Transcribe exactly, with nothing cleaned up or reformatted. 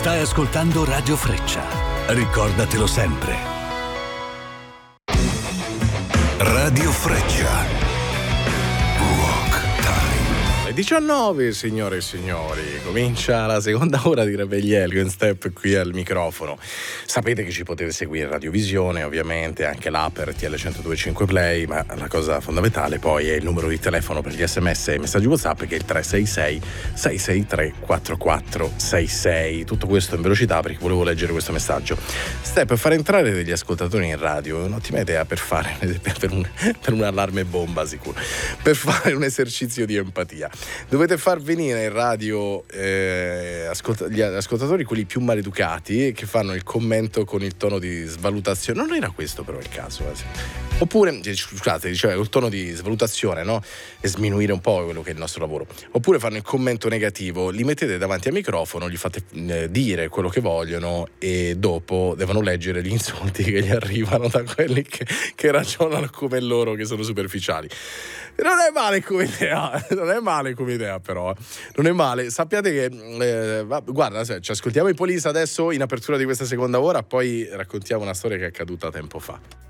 Stai ascoltando Radio Freccia. Ricordatelo sempre. Radio Freccia. diciannove, signore e signori, comincia la seconda ora di Rebelliel con Step qui al microfono. Sapete che ci potete seguire in radiovisione, ovviamente, anche l'app R T L centodue e cinque Play, ma la cosa fondamentale poi è il numero di telefono per gli sms e i messaggi WhatsApp, che è il tre sei sei sei sei tre quattro quattro sei sei. Tutto questo in velocità perché volevo leggere questo messaggio. Step, fare entrare degli ascoltatori in radio è un'ottima idea per fare per un, per un allarme bomba sicuro, per fare un esercizio di empatia. Dovete far venire in radio eh, ascolt- gli ascoltatori, quelli più maleducati, che fanno il commento con il tono di svalutazione. Non era questo però il caso, eh. Oppure, scusate, diceva col tono di svalutazione, no? E sminuire un po' quello che è il nostro lavoro. Oppure fanno il commento negativo, li mettete davanti al microfono, gli fate eh, dire quello che vogliono e dopo devono leggere gli insulti che gli arrivano da quelli che, che ragionano come loro, che sono superficiali. Non è male come idea, non è male come idea però, non è male. Sappiate che, eh, guarda, ci ascoltiamo i Police adesso in apertura di questa seconda ora, poi raccontiamo una storia che è accaduta tempo fa.